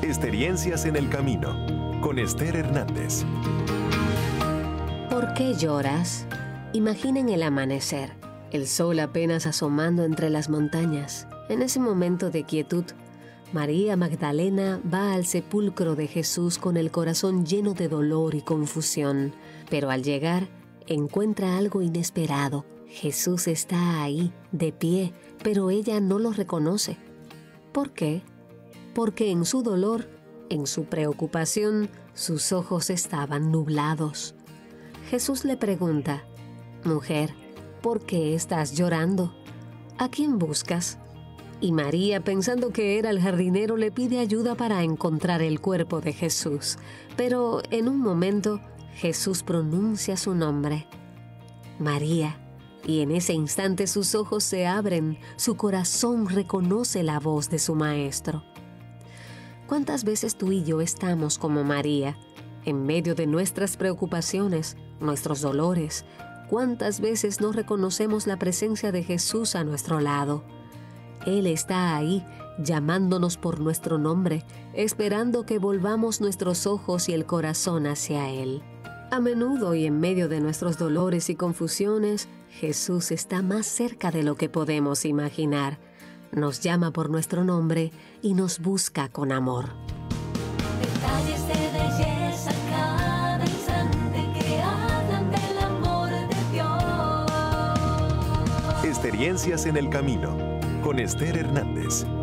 Experiencias en el camino, con Esther Hernández. ¿Por qué lloras? Imaginen el amanecer, el sol apenas asomando entre las montañas. En ese momento de quietud, María Magdalena va al sepulcro de Jesús con el corazón lleno de dolor y confusión, pero al llegar encuentra algo inesperado. Jesús está ahí, de pie, pero ella no lo reconoce. ¿Por qué? Porque en su dolor, en su preocupación, sus ojos estaban nublados. Jesús le pregunta: «Mujer, ¿por qué estás llorando? ¿A quién buscas?». Y María, pensando que era el jardinero, le pide ayuda para encontrar el cuerpo de Jesús. Pero en un momento, Jesús pronuncia su nombre: «María». Y en ese instante sus ojos se abren, su corazón reconoce la voz de su Maestro. ¿Cuántas veces tú y yo estamos como María, en medio de nuestras preocupaciones, nuestros dolores? ¿Cuántas veces no reconocemos la presencia de Jesús a nuestro lado? Él está ahí, llamándonos por nuestro nombre, esperando que volvamos nuestros ojos y el corazón hacia Él. A menudo y en medio de nuestros dolores y confusiones, Jesús está más cerca de lo que podemos imaginar. Nos llama por nuestro nombre y nos busca con amor. Detalles de belleza cada instante que hablan del amor de Dios. Experiencias en el camino, con Esther Hernández.